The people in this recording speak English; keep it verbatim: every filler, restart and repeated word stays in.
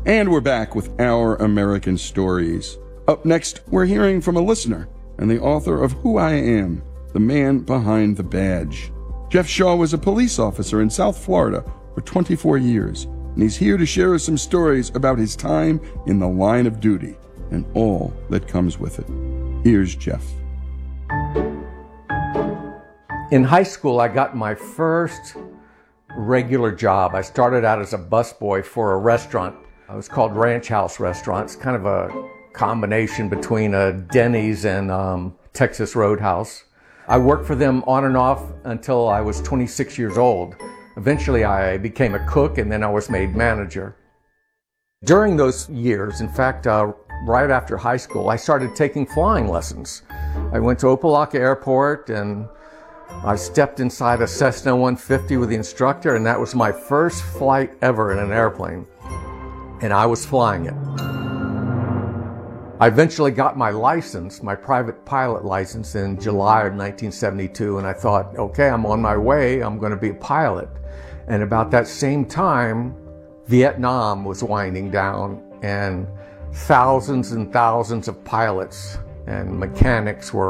And we're back with Our American Stories. Up next, we're hearing from a listener and the author of Who I Am, the Man Behind the Badge. Jeff Shaw was a police officer in South Florida for twenty-four years, and he's here to share us some stories about his time in the line of duty and all that comes with it. Here's Jeff. In high school, I got my first regular job. I started out as a busboy for a restaurant. It was called Ranch House Restaurant. It's kind of a combination between a Denny's and um, Texas Roadhouse. I worked for them on and off until I was twenty-six years old. Eventually, I became a cook, and then I was made manager. During those years, in fact, uh, right after high school, I started taking flying lessons. I went to Opa-locka Airport, and I stepped inside a Cessna one fifty with the instructor, and that was my first flight ever in an airplane. And I was flying it. I eventually got my license, my private pilot license, in July of nineteen seventy-two, and I thought, okay, I'm on my way, I'm going to be a pilot. And about that same time, Vietnam was winding down, and thousands and thousands of pilots and mechanics were